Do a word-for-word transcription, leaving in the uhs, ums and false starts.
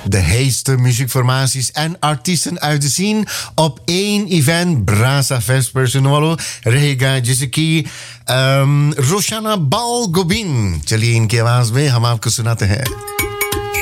de heetste muziekformaties en artiesten uit de scene op één event. Brasa Fest Personolo, Rega Jisiki, um, Roshana Balgobin. चलिए इनके आवाज में हम आपको सुनाते हैं.